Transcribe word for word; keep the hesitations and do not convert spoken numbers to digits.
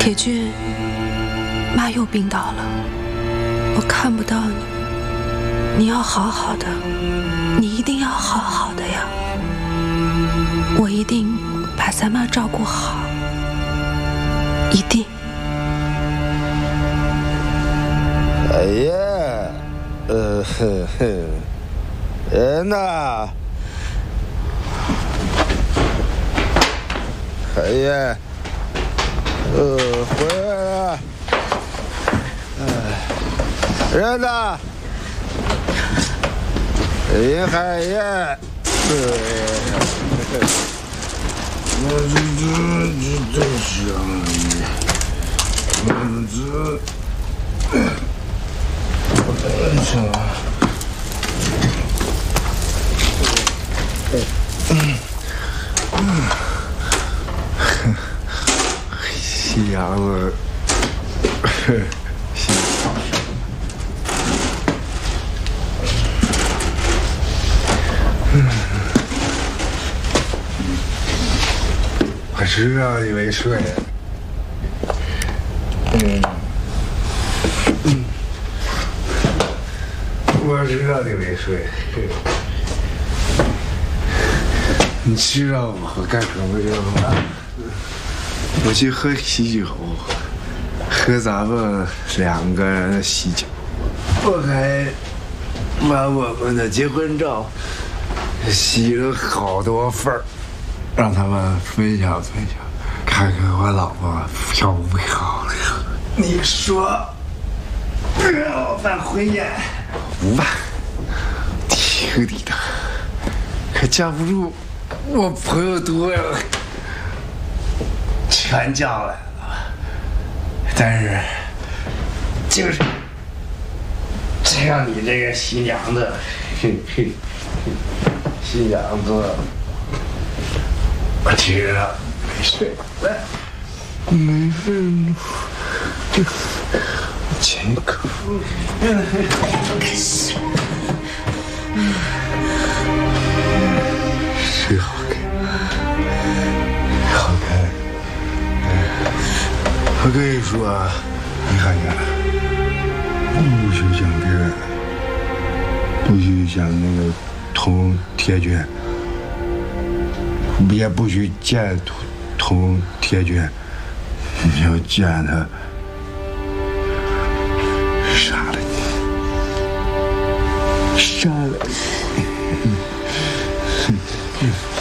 铁军，妈又病倒了，我看不到你，你要好好的，你一定要好好的呀，我一定把三妈照顾好，一定。 哎呀，呃呵呵，人呐，哎呀，呃，回来了，哎，人呐，林海燕，对，我这这这都想你，我这。什么？嗯嗯，西洋味，西洋。嗯，我知道你没睡。嗯。嗯。我知道你没睡，你知道我干什么去了吗？我去喝喜酒，喝咱们两个人的喜酒，我还把我们的结婚照洗了好多份儿，让他们分享分享，看看我老婆漂不漂亮。你说让我办婚宴？不办，听你的，可架不住我朋友多呀，全叫来了。但是，就是这样，你这个新娘子，嘿嘿，新娘子，我听着没睡，来，没事，亲一口。是好看，好看。我跟你说啊，你看看，不许讲别人，不许讲那个铜铁军，也不许见铜铜铁军，你要见他。杀了你！杀了你！